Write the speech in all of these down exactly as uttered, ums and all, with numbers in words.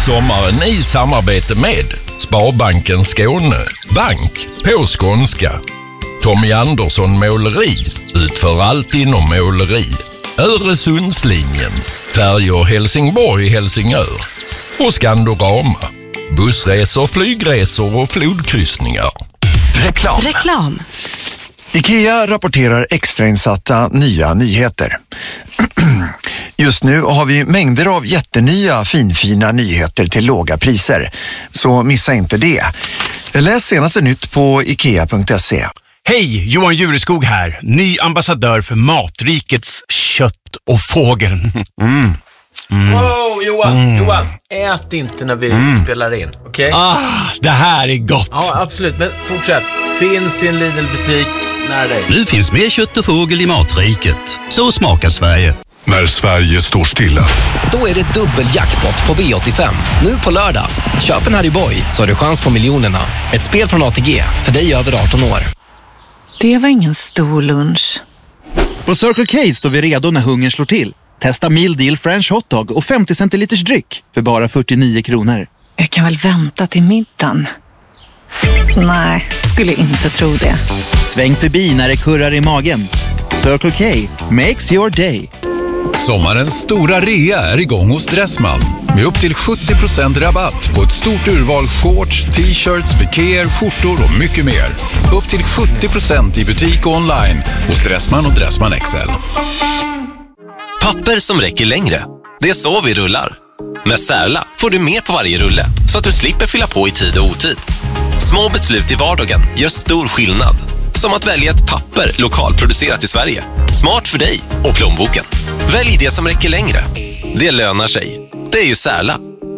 Sommaren i samarbete med Sparbanken Skåne, bank på skånska. Tommy Andersson Måleri, utför allt inom måleri. Öresundslinjen, färjor Helsingborg, Helsingör. Och Skandorama, bussresor, flygresor och flodkryssningar. Reklam. Reklam. IKEA rapporterar extrainsatta nya nyheter. Just nu har vi mängder av jättenya finfina nyheter till låga priser. Så missa inte det. Läs senaste nytt på ikea punkt se. Hej, Johan Jureskog här. Ny ambassadör för Matrikets kött och fågel. Mm. Mm. Wow, Johan, mm. Johan, ät inte när vi mm. spelar in, okej? Okay? Ah, det här är gott. Ja, absolut, men fortsätt. Finns i en Lidl-butik nära dig. Nu finns mer kött och fågel i Matriket. Så smakar Sverige. När Sverige står stilla. Då är det dubbeljackpot på V åttiofem. Nu på lördag. Köp en Harry Boy så har du chans på miljonerna. Ett spel från A T G för dig över arton år. Det var ingen stor lunch. På Circle K står vi redo när hungern slår till. Testa Meal Deal French Hotdog och femtio centiliters dryck för bara fyrtionio kronor. Jag kan väl vänta till middagen. Nej, skulle inte tro det. Sväng förbi när det kurrar i magen. Circle K makes your day. Sommarens stora rea är igång hos Dressman. Med upp till sjuttio procent rabatt på ett stort urval shorts, t-shirts, pikéer, skjortor och mycket mer. Upp till sjuttio procent i butik och online hos Dressman och Dressman X L. Papper som räcker längre. Det är så vi rullar. Med Särla får du mer på varje rulle så att du slipper fylla på i tid och otid. Små beslut i vardagen gör stor skillnad. Som att välja ett papper lokalproducerat i Sverige. Smart för dig och plånboken. Välj det som räcker längre. Det lönar sig. Det är ju Särla.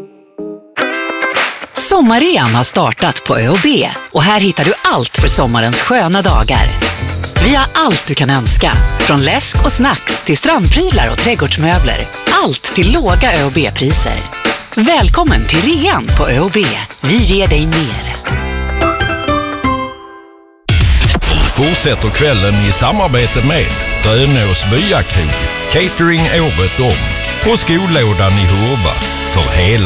Sommarrean har startat på Ö och B och här hittar du allt för sommarens sköna dagar. Vi har allt du kan önska. Från läsk och snacks till strandprylar och trädgårdsmöbler. Allt till låga Ö och B-priser. Välkommen till rean på Ö och B. Vi ger dig mer. Fortsätter kvällen i samarbete med Rönås Byakrog, catering året om och skolådan i Hurva för hela